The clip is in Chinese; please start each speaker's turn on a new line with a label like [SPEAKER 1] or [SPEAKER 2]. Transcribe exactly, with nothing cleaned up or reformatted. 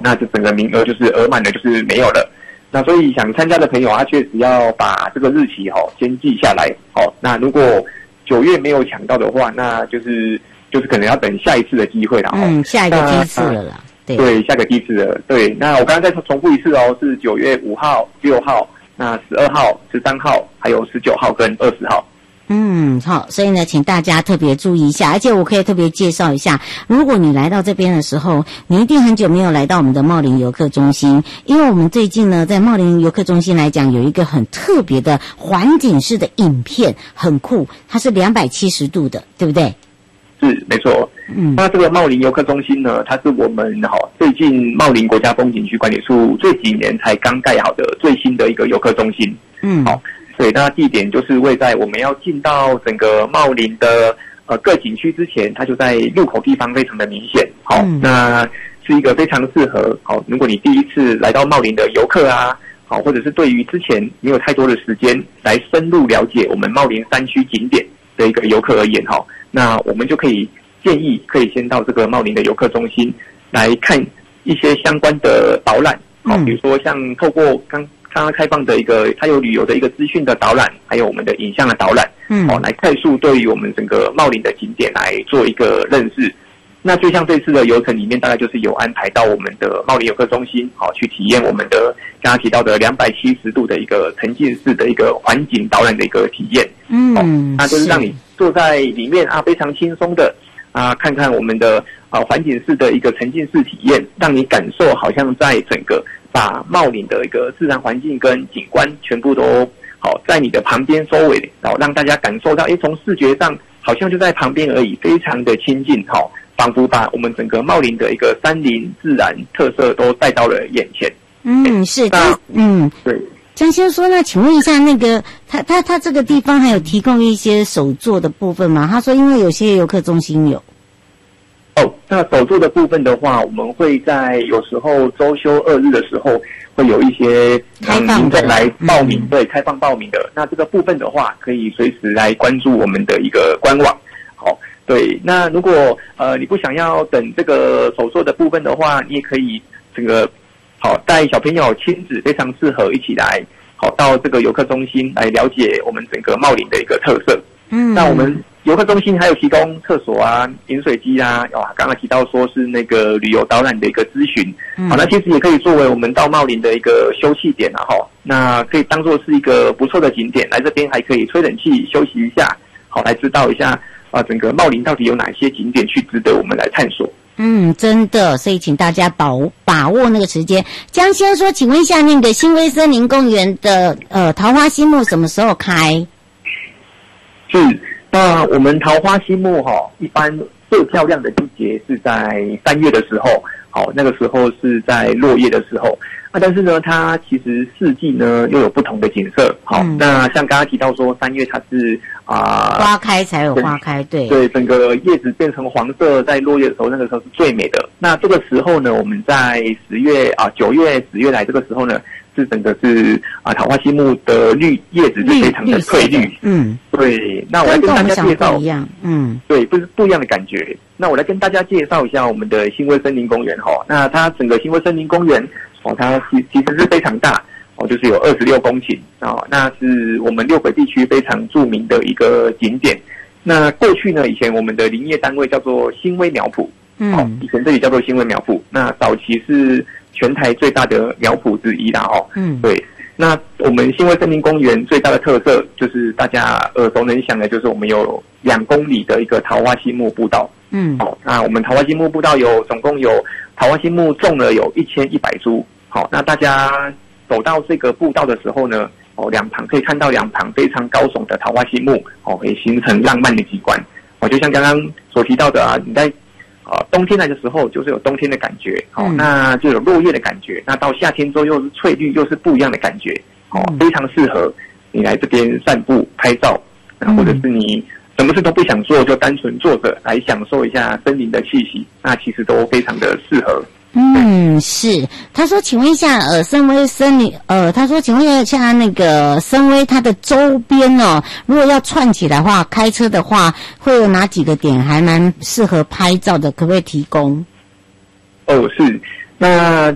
[SPEAKER 1] 那这整个名额就是额满了，就是没有了。那所以想参加的朋友，他确实要把这个日期哈、哦、先记下来。哦，那如果九月没有抢到的话，那就是就是可能要等下一次的机会了。
[SPEAKER 2] 嗯，下一个梯次了啦。对
[SPEAKER 1] 对，下个梯次了。对，那我刚刚再重复一次哦，是九月五号、六号、那十二号、十三号，还有十九号跟二十号。
[SPEAKER 2] 嗯，好，所以呢，请大家特别注意一下，而且我可以特别介绍一下，如果你来到这边的时候，你一定很久没有来到我们的茂林游客中心，因为我们最近呢，在茂林游客中心来讲，有一个很特别的环景式的影片，很酷，它是两百七十度的，对不对？
[SPEAKER 1] 是，没错。嗯，那这个茂林游客中心呢，它是我们哈、哦、最近茂林国家风景区管理处这几年才刚盖好的最新的一个游客中心。嗯，好。对，那地点就是位在我们要进到整个茂林的呃各景区之前，它就在入口地方非常的明显。好、嗯，那是一个非常适合好，如果你第一次来到茂林的游客啊，好，或者是对于之前没有太多的时间来深入了解我们茂林山区景点的一个游客而言，哈，那我们就可以建议可以先到这个茂林的游客中心来看一些相关的导览，好，比如说像透过刚。刚刚开放的一个，它有旅游的一个资讯的导览，还有我们的影像的导览，嗯，哦，来快速对于我们整个茂林的景点来做一个认识。那就像这次的游程里面，大概就是有安排到我们的茂林游客中心，好、哦，去体验我们的刚刚提到的两百七十度的一个沉浸式的一个环景导览的一个体验，嗯，哦，那就是让你坐在里面啊，非常轻松的啊，看看我们的啊环景式的一个沉浸式体验，让你感受好像在整个。把茂林的一个自然环境跟景观全部都好在你的旁边周围，然后让大家感受到，诶，从视觉上好像就在旁边而已，非常的亲近，好，仿佛把我们整个茂林的一个山林自然特色都带到了眼前。
[SPEAKER 2] 嗯，是，嗯，对。江先说，那请问一下，那个他他他这个地方还有提供一些手作的部分吗？他说，因为有些游客中心有。
[SPEAKER 1] 哦，那手作的部分的话，我们会在有时候周休二日的时候，会有一些
[SPEAKER 2] 开放
[SPEAKER 1] 民众来报名，对，开放报名的。那这个部分的话，可以随时来关注我们的一个官网。好，对，那如果呃你不想要等这个手作的部分的话，你也可以这个好带小朋友亲子非常适合一起来，好到这个游客中心来了解我们整个茂林的一个特色。嗯，那我们。游客中心还有提供厕所啊、饮水机啊，哇，刚刚提到说是那个旅游导览的一个咨询，嗯、好，那其实也可以作为我们到茂林的一个休憩点啊，哈，那可以当做是一个不错的景点，来这边还可以吹冷气休息一下，好，来知道一下啊，整个茂林到底有哪些景点去值得我们来探索。
[SPEAKER 2] 嗯，真的，所以请大家把把握那个时间。江先说，请问一下，那个新威森林公园的呃桃花心木什么时候开？
[SPEAKER 1] 是。那我们桃花心木哈、哦，一般最漂亮的季节是在三月的时候，好，那个时候是在落叶的时候。啊，但是呢，它其实四季呢又有不同的景色。好，嗯、那像刚刚提到说，三月它是啊、
[SPEAKER 2] 呃、花开才有花开，对
[SPEAKER 1] 对，整个叶子变成黄色，在落叶的时候，那个时候是最美的。那这个时候呢，我们在十月啊九月、十月来这个时候呢。是整个是啊，桃花心木的绿叶子是非常的翠绿，嗯，对。那我来跟大家介绍，
[SPEAKER 2] 一样，嗯，
[SPEAKER 1] 对，不是不一样的感觉。那我来跟大家介绍一下我们的新威森林公园哈、哦。那它整个新威森林公园哦，它其其实是非常大哦，就是有二十六公顷哦，那是我们六北地区非常著名的一个景点。那过去呢，以前我们的林业单位叫做新威苗圃，嗯，哦，以前这里叫做新威苗圃。那早期是。全台最大的苗圃之一啦，哦，嗯，对。那我们新威森林公园最大的特色就是大家耳熟能详的，就是我们有两公里的一个桃花心木步道，嗯，好，那我们桃花心木步道有总共有桃花心木种了有一千一百株，好，那大家走到这个步道的时候呢，哦，两旁可以看到两旁非常高耸的桃花心木，哦，可以形成浪漫的景观，哦，就像刚刚所提到的啊，你在。啊，冬天来的时候就是有冬天的感觉，好、哦嗯，那就有落叶的感觉。那到夏天之后又是翠绿，又是不一样的感觉，哦，嗯、非常适合你来这边散步、拍照，啊，或者是你什么事都不想做，就单纯坐着来享受一下森林的气息，那其实都非常的适合。
[SPEAKER 2] 嗯，是。他说，请问一下，呃，森威森林，呃，他说，请问一下，那个森威它的周边哦，如果要串起来的话，开车的话，会有哪几个点还蛮适合拍照的？可不可以提供？
[SPEAKER 1] 哦，是。那